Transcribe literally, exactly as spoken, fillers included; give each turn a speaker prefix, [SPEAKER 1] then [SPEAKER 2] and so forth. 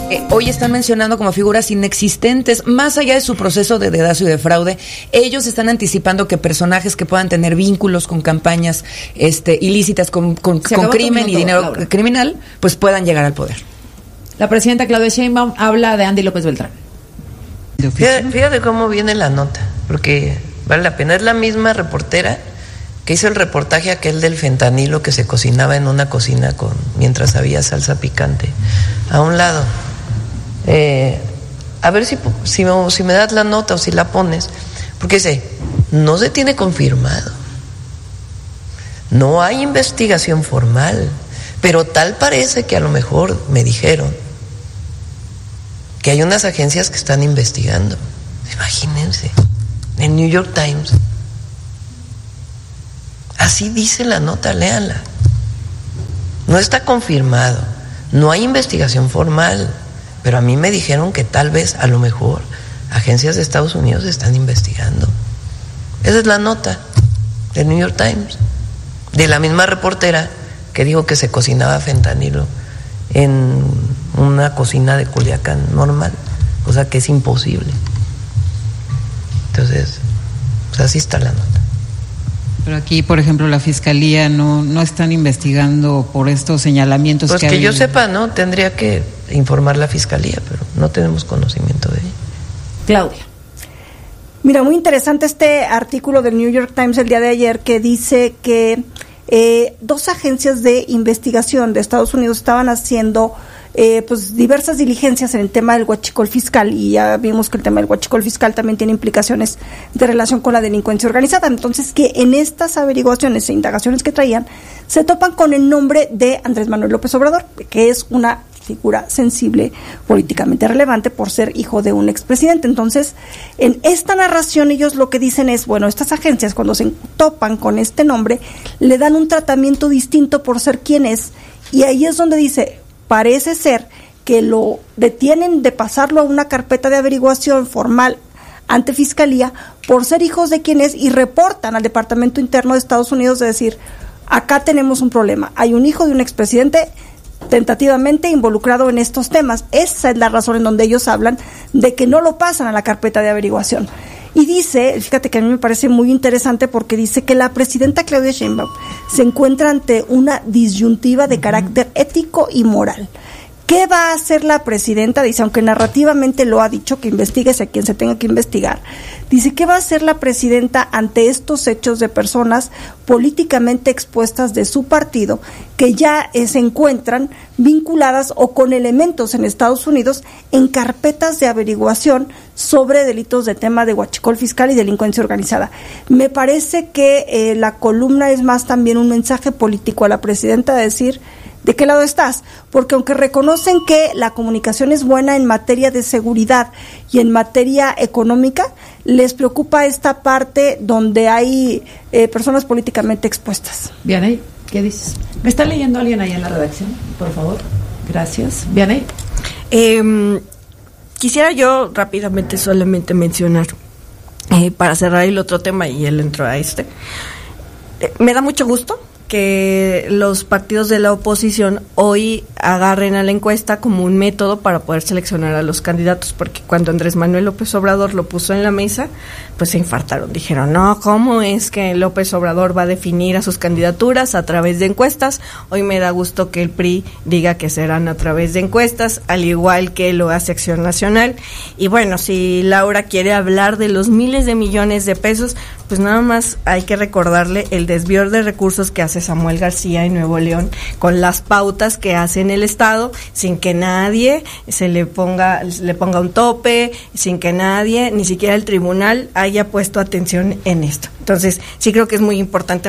[SPEAKER 1] eh, hoy están mencionando como figuras inexistentes, más allá de su proceso de dedazo y de fraude. Ellos están anticipando que personajes que puedan tener vínculos con campañas este, ilícitas, con, con, con crimen y dinero Laura. criminal, pues puedan llegar al poder.
[SPEAKER 2] La presidenta Claudia Sheinbaum habla de Andy López Beltrán.
[SPEAKER 3] Fíjate, fíjate cómo viene la nota, porque vale la pena. Es la misma reportera que hizo el reportaje aquel del fentanilo que se cocinaba en una cocina con mientras había salsa picante a un lado. Eh, a ver si, si, me, si me das la nota o si la pones, porque dice, no se tiene confirmado, no hay investigación formal, pero tal parece que a lo mejor me dijeron que hay unas agencias que están investigando. Imagínense, en New York Times. Así dice la nota, léanla. No está confirmado, no hay investigación formal, pero a mí me dijeron que tal vez, a lo mejor, agencias de Estados Unidos están investigando. Esa es la nota del New York Times, de la misma reportera que dijo que se cocinaba fentanilo en una cocina de Culiacán normal, cosa que es imposible. Entonces, pues así está la nota.
[SPEAKER 4] Pero aquí, por ejemplo, la Fiscalía no no están investigando por estos señalamientos
[SPEAKER 3] pues
[SPEAKER 4] que
[SPEAKER 3] que
[SPEAKER 4] hay.
[SPEAKER 3] yo sepa, ¿no? Tendría que informar la Fiscalía, pero no tenemos conocimiento de ello.
[SPEAKER 2] Claudia.
[SPEAKER 5] Mira, muy interesante este artículo del New York Times el día de ayer que dice que eh, dos agencias de investigación de Estados Unidos estaban haciendo Eh, pues diversas diligencias en el tema del huachicol fiscal, y ya vimos que el tema del huachicol fiscal también tiene implicaciones de relación con la delincuencia organizada. Entonces, que en estas averiguaciones e indagaciones que traían se topan con el nombre de Andrés Manuel López Obrador, que es una figura sensible, políticamente relevante por ser hijo de un expresidente. Entonces, en esta narración ellos lo que dicen es, bueno, estas agencias cuando se topan con este nombre le dan un tratamiento distinto por ser quien es, y ahí es donde dice, parece ser que lo detienen de pasarlo a una carpeta de averiguación formal ante Fiscalía por ser hijos de quien es, y reportan al Departamento Interno de Estados Unidos de decir, acá tenemos un problema, hay un hijo de un expresidente tentativamente involucrado en estos temas. Esa es la razón en donde ellos hablan de que no lo pasan a la carpeta de averiguación. Y dice, fíjate que a mí me parece muy interesante porque dice que la presidenta Claudia Sheinbaum se encuentra ante una disyuntiva de carácter ético y moral. ¿Qué va a hacer la presidenta? Dice, aunque narrativamente lo ha dicho, que investiguese a quien se tenga que investigar. Dice, ¿qué va a hacer la presidenta ante estos hechos de personas políticamente expuestas de su partido que ya eh, se encuentran vinculadas o con elementos en Estados Unidos en carpetas de averiguación sobre delitos de tema de huachicol fiscal y delincuencia organizada? Me parece que eh, la columna es más también un mensaje político a la presidenta de decir, ¿de qué lado estás? Porque aunque reconocen que la comunicación es buena en materia de seguridad y en materia económica, les preocupa esta parte donde hay eh, personas políticamente expuestas.
[SPEAKER 2] Vianey, ¿qué dices? ¿Me está leyendo alguien ahí en la redacción? Por favor. Gracias. Vianey.
[SPEAKER 6] Eh, quisiera yo rápidamente solamente mencionar, eh, para cerrar el otro tema y él entró a este, eh, me da mucho gusto que los partidos de la oposición hoy agarren a la encuesta como un método para poder seleccionar a los candidatos, porque cuando Andrés Manuel López Obrador lo puso en la mesa, pues se infartaron, dijeron, no, ¿cómo es que López Obrador va a definir a sus candidaturas a través de encuestas? Hoy me da gusto que el P R I diga que serán a través de encuestas, al igual que lo hace Acción Nacional. Y bueno, si Laura quiere hablar de los miles de millones de pesos, pues nada más hay que recordarle el desvío de recursos que hace Samuel García en Nuevo León con las pautas que hace en el Estado, sin que nadie se le ponga le ponga un tope, sin que nadie, ni siquiera el tribunal, haya puesto atención en esto. Entonces, sí creo que es muy importante